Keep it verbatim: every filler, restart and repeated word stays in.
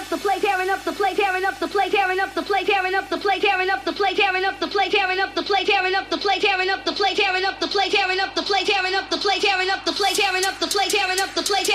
up the plate, tearing up the plate, tearing up the plate, tearing up the plate, tearing up the plate, tearing up the plate, tearing up the plate, tearing up the plate, tearing up the plate, tearing up the plate, tearing up the plate, tearing up the plate, tearing up the plate, tearing up the plate, tearing up the plate, tearing up the plate, tearing up the plate.